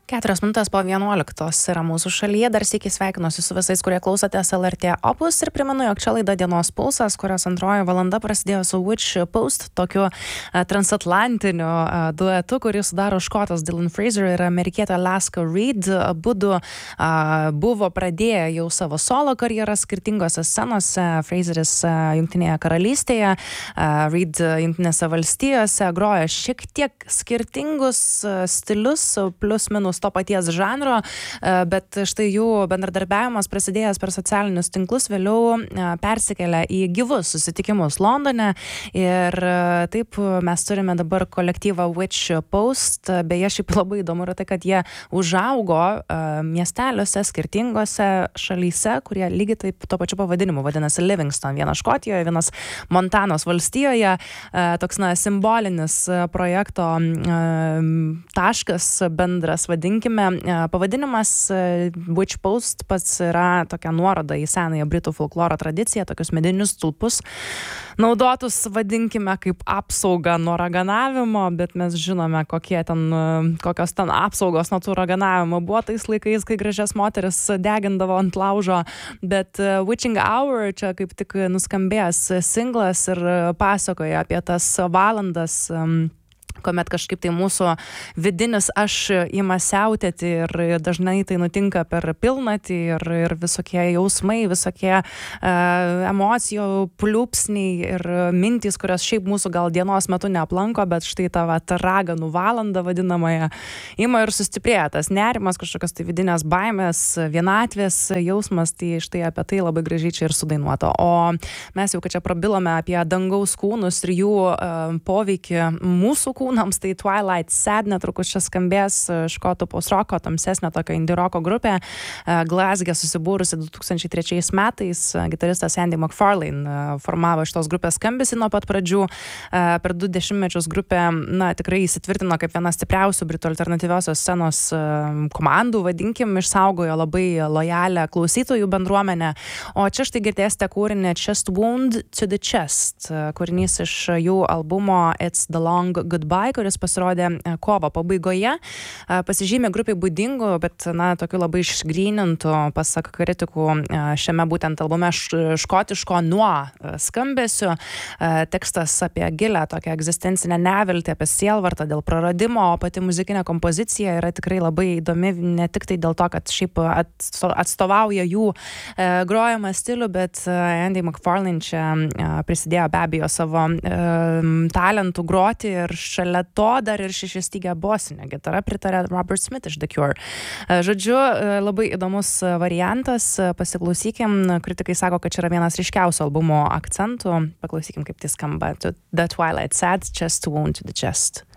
4 minutės po 11 yra mūsų šalyje. Dar sykį sveikinuosi su visais, kurie klausotės LRT Opus ir primenu, jog čia laida Dienos pulsas, kurios antroji valanda prasidėjo su Witch Post, tokiu transatlantiniu duetu, kurį sudaro škotas Dylan Fraser ir amerikietė Alaska Reid. Abudu buvo pradėję jau savo solo karjerą skirtingose scenose. Fraseris Jungtinėje karalystėje, Reid Jungtinėse valstijose, groja šiek tiek skirtingus stilius, plus minus to paties žanro, bet štai jų bendradarbiavimas prasidėjęs per socialinius tinklus vėliau persikelia į gyvus susitikimus Londone ir taip mes turime dabar kolektyvą Witch Post. Beje, šiaip labai įdomu yra tai, kad jie užaugo miesteliuose, skirtingose šalyse, kurie lygiai taip tuo pačiu pavadinimu vadinasi Livingston. Vienas Škotijoje, vienas Montanos valstijoje. Toks simbolinis projekto taškas bendras vadinkime. Pavadinimas Witch Post pats yra tokia nuoroda į senąją britų folkloro tradiciją, tokius medinius stulpus naudotus, vadinkime, kaip apsauga nuo raganavimo, bet mes žinome, kokios ten apsaugos nuo tų raganavimo buvo tais laikais, kai gražias moteris degindavo ant laužo, bet Witching Hour čia kaip tik nuskambėjęs singlas ir pasakoja apie tas valandas, kuomet kažkaip tai mūsų vidinis aš ima siautėti ir dažnai tai nutinka per pilnatį ir visokie jausmai, visokie emocijų pliūpsniai ir mintys, kurios šiaip mūsų gal dienos metu neaplanko, bet štai ta raganų valanda vadinamąją ima ir sustiprėja tas nerimas, kažkokios tai vidinės baimės, vienatvės jausmas, tai štai apie tai labai gražiai čia ir sudainuota. O mes jau, kad čia prabilome apie dangaus kūnus ir jų poveikį mūsų kūnams, tai Twilight Sad netrukus čia skambės, škotų post-roko, tamsesnė tokia indie roko grupė, Glasgow susibūrusi 2003 metais, gitaristas Andy McFarlane formavo šitos grupės skambesį nuo pat pradžių, per 2 dešimtmečius grupė, tikrai įsitvirtino kaip viena stipriausių britų alternatyviosios scenos komandų, vadinkim, išsaugojo labai lojalę klausytojų bendruomenę, o čia štai girdėsite kūrinį Chest Wound to the Chest, kūrinys iš jų albumo It's the Long Goodbye, kuris pasirodė kovo pabaigoje. Pasižymė grupiai būdingų, bet tokiu labai išgrynintų, pasak kritikų, šiame būtent albume škotiško nuo skambesiu. Tekstas apie gilę tokią egzistencinę neviltį, apie sielvartą dėl praradimo, o pati muzikinė kompozicija yra tikrai labai įdomi, ne tik tai dėl to, kad šiaip atstovauja jų grojamą stilių, bet Andy McFarlane čia prisidėjo be abejo savo talentų groti ir šalia to dar ir šešiastygę bosinę gitarą pritarė Robert Smith iš The Cure. Žodžiu, labai įdomus variantas, pasiklausykim, kritikai sako, kad čia yra vienas ryškiausių albumo akcentų, paklausykim, kaip tai skamba. The Twilight Sad, Chest Wound to the Chest.